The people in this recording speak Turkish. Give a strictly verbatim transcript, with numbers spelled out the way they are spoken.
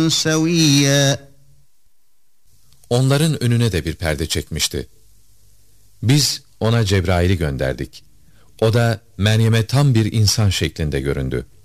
سويا. Onların önüne de bir perde çekmişti. Biz ona Cebrail'i gönderdik. O da Meryem'e tam bir insan şeklinde göründü.